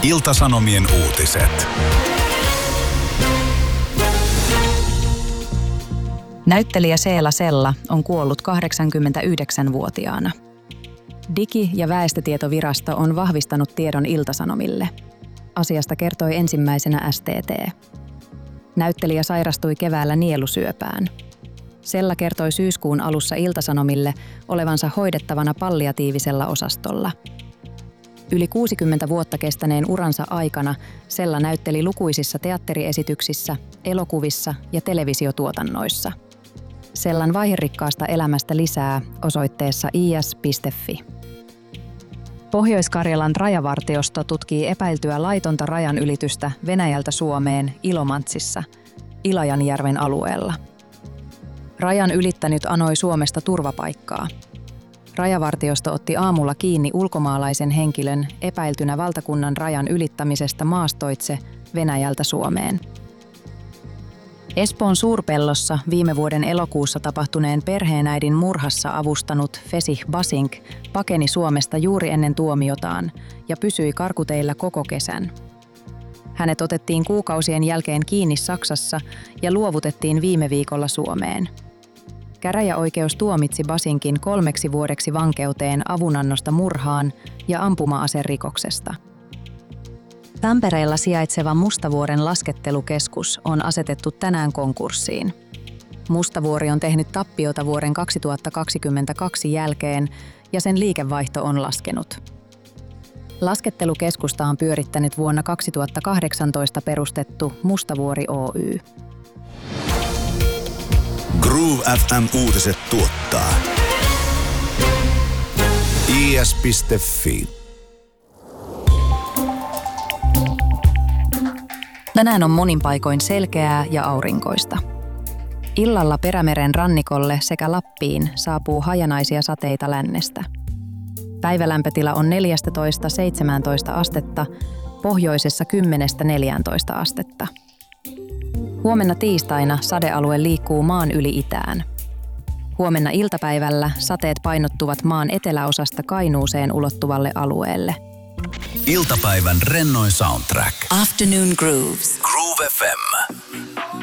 Ilta-Sanomien uutiset. Näyttelijä Seela Sella on kuollut 89-vuotiaana. Digi- ja väestötietovirasto on vahvistanut tiedon Ilta-Sanomille. Asiasta kertoi ensimmäisenä STT. Näyttelijä sairastui keväällä nielusyöpään. Sella kertoi syyskuun alussa Ilta-Sanomille olevansa hoidettavana palliatiivisella osastolla. Yli 60 vuotta kestäneen uransa aikana Sella näytteli lukuisissa teatteriesityksissä, elokuvissa ja televisiotuotannoissa. Sellan vaiherikkaasta elämästä lisää osoitteessa is.fi. Pohjois-Karjalan rajavartiosto tutkii epäiltyä laitonta rajanylitystä Venäjältä Suomeen Ilomantsissa, Ilajanjärven alueella. Rajan ylittänyt anoi Suomesta turvapaikkaa. Rajavartiosto otti aamulla kiinni ulkomaalaisen henkilön epäiltynä valtakunnan rajan ylittämisestä maastoitse Venäjältä Suomeen. Espoon Suurpellossa viime vuoden elokuussa tapahtuneen perheenäidin murhassa avustanut Fesih Basink pakeni Suomesta juuri ennen tuomiotaan ja pysyi karkuteillä koko kesän. Hänet otettiin kuukausien jälkeen kiinni Saksassa ja luovutettiin viime viikolla Suomeen. Käräjäoikeus tuomitsi Basinkin 3 vuodeksi vankeuteen avunannosta murhaan ja ampuma-aserikoksesta. Tampereella sijaitseva Mustavuoren laskettelukeskus on asetettu tänään konkurssiin. Mustavuori on tehnyt tappiota vuoden 2022 jälkeen ja sen liikevaihto on laskenut. Laskettelukeskusta on pyörittänyt vuonna 2018 perustettu Mustavuori Oy. Groove FM uutiset tuottaa is.fi. Tänään on monin paikoin selkeää ja aurinkoista. Illalla Perämeren rannikolle sekä Lappiin saapuu hajanaisia sateita lännestä. Päivälämpötila on 14–17 astetta, pohjoisessa 10–14 astetta. Huomenna tiistaina sadealue liikkuu maan yli itään. Huomenna iltapäivällä sateet painottuvat maan eteläosasta Kainuuseen ulottuvalle alueelle. Iltapäivän rennoin soundtrack. Afternoon Grooves. Groove FM.